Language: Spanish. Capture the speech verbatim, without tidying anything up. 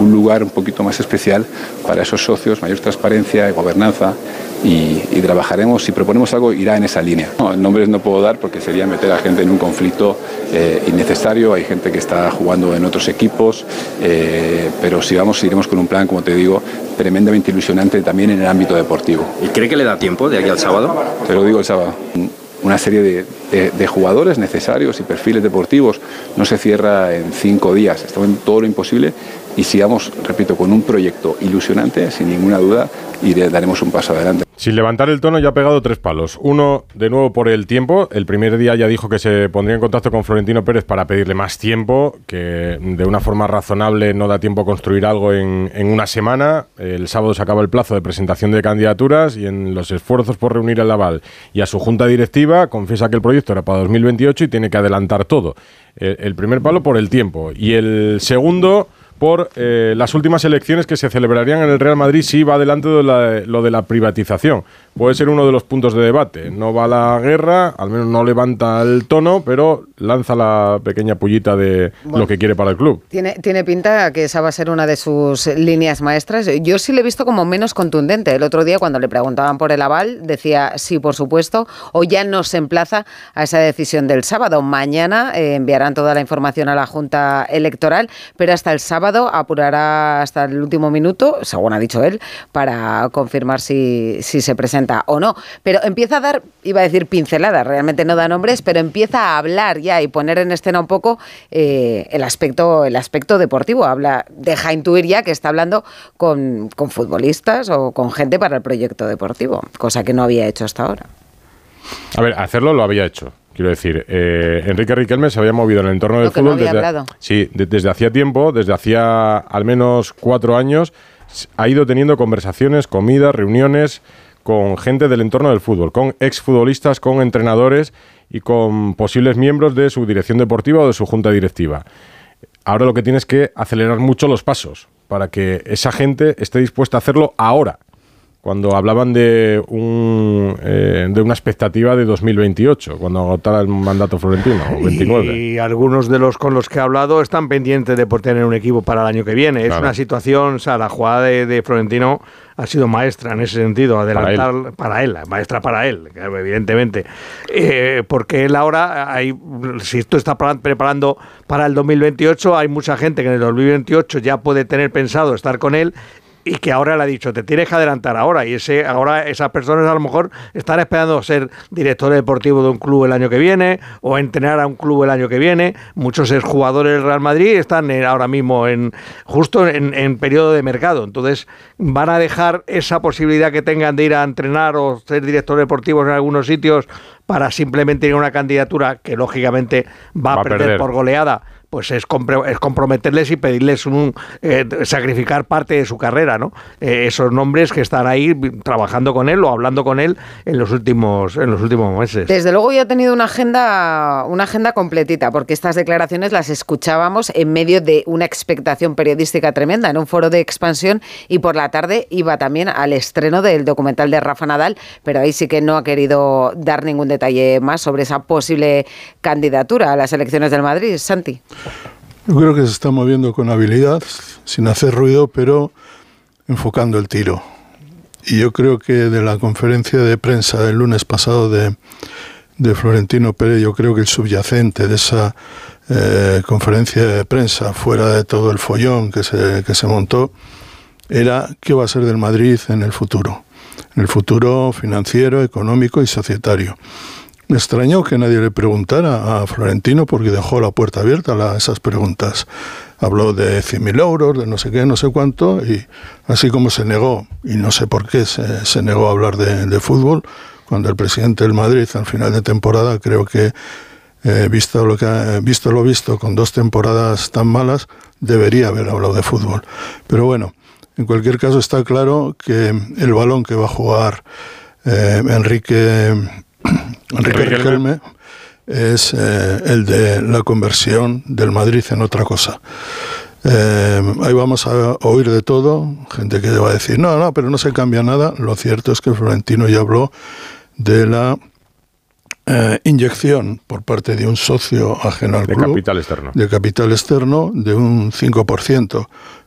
un lugar un poquito más especial para esos socios, mayor transparencia y gobernanza, y, y trabajaremos, si proponemos algo, irá en esa línea. No, nombres no puedo dar porque sería meter a gente en un conflicto eh, innecesario. Hay gente que está jugando en otros equipos, eh, pero si vamos, iremos con un plan, como te digo, tremendamente ilusionante también en el ámbito deportivo. ¿Y cree que le da tiempo de aquí al sábado? Te lo digo el sábado. Una serie de, de, de jugadores necesarios y perfiles deportivos no se cierra en cinco días. Estamos en todo lo imposible y sigamos, repito, con un proyecto ilusionante, sin ninguna duda, y le daremos un paso adelante. Sin levantar el tono ya ha pegado tres palos. Uno, de nuevo, por el tiempo. El primer día ya dijo que se pondría en contacto con Florentino Pérez para pedirle más tiempo, que de una forma razonable no da tiempo a construir algo en, en una semana. El sábado se acaba el plazo de presentación de candidaturas y en los esfuerzos por reunir el aval y a su junta directiva confiesa que el proyecto era para dos mil veintiocho y tiene que adelantar todo. El, el primer palo por el tiempo. Y el segundo, por eh, las últimas elecciones que se celebrarían en el Real Madrid si va adelante de la, lo de la privatización. Puede ser uno de los puntos de debate. No va a la guerra, al menos no levanta el tono, pero lanza la pequeña pullita de bueno, lo que quiere para el club. Tiene, tiene pinta que esa va a ser una de sus líneas maestras. Yo sí le he visto como menos contundente. El otro día, cuando le preguntaban por el aval, decía sí, por supuesto, o ya no se emplaza a esa decisión del sábado. Mañana eh, enviarán toda la información a la Junta Electoral, pero hasta el sábado apurará hasta el último minuto, según ha dicho él, para confirmar si, si se presenta o no. Pero empieza a dar, iba a decir pinceladas, realmente no da nombres, pero empieza a hablar ya y poner en escena un poco eh, el aspecto el aspecto deportivo. Habla, deja intuir ya que está hablando con, con futbolistas o con gente para el proyecto deportivo, cosa que no había hecho hasta ahora. A ver, hacerlo lo había hecho. Quiero decir, eh, Enrique Riquelme se había movido en el entorno del Lo que fútbol no había desde, hablado. sí, de, desde hacía tiempo, desde hacía al menos cuatro años, ha ido teniendo conversaciones, comidas, reuniones con gente del entorno del fútbol, con exfutbolistas, con entrenadores y con posibles miembros de su dirección deportiva o de su junta directiva. Ahora lo que tiene es que acelerar mucho los pasos para que esa gente esté dispuesta a hacerlo ahora, cuando hablaban de un eh, de una expectativa de dos mil veintiocho, cuando agotara el mandato florentino, o veintinueve. Y algunos de los con los que he hablado están pendientes de por tener un equipo para el año que viene. Claro. Es una situación, o sea, la jugada de, de Florentino ha sido maestra en ese sentido, adelantar para él, para él maestra para él, evidentemente. Eh, porque él ahora, hay, si esto está preparando para el dos mil veintiocho, hay mucha gente que en el dos mil veintiocho ya puede tener pensado estar con él, y que ahora le ha dicho, te tienes que adelantar ahora, y ese ahora esas personas a lo mejor están esperando ser director deportivo de un club el año que viene, o entrenar a un club el año que viene. Muchos exjugadores del Real Madrid están ahora mismo en justo en, en periodo de mercado, entonces van a dejar esa posibilidad que tengan de ir a entrenar o ser director deportivos en algunos sitios para simplemente ir a una candidatura que lógicamente va, va a perder, perder por goleada. Pues es, compre- es comprometerles y pedirles un eh, sacrificar parte de su carrera, ¿no? Eh, esos nombres que están ahí trabajando con él o hablando con él en los últimos en los últimos meses. Desde luego ya ha tenido una agenda una agenda completita, porque estas declaraciones las escuchábamos en medio de una expectación periodística tremenda en un foro de Expansión, y por la tarde iba también al estreno del documental de Rafa Nadal, pero ahí sí que no ha querido dar ningún detalle más sobre esa posible candidatura a las elecciones del Madrid. Santi. Yo creo que se está moviendo con habilidad, sin hacer ruido, pero enfocando el tiro. Y yo creo que de la conferencia de prensa del lunes pasado de, de Florentino Pérez, yo creo que el subyacente de esa eh, conferencia de prensa, fuera de todo el follón que se, que se montó, era qué va a ser del Madrid en el futuro. En el futuro financiero, económico y societario. Me extrañó que nadie le preguntara a Florentino, porque dejó la puerta abierta a esas preguntas. Habló de cien mil euros, de no sé qué, no sé cuánto, y así como se negó, y no sé por qué se, se negó a hablar de, de fútbol, cuando el presidente del Madrid al final de temporada, creo que eh, visto lo que ha, visto lo visto, con dos temporadas tan malas, debería haber hablado de fútbol. Pero bueno, en cualquier caso está claro que el balón que va a jugar eh, Enrique... Enrique Riquelme es eh, el de la conversión del Madrid en otra cosa. Eh, ahí vamos a oír de todo, gente que va a decir, no, no, pero no se cambia nada. Lo cierto es que Florentino ya habló de la eh, inyección por parte de un socio ajeno al de club, capital externo. de capital externo de un cinco por ciento.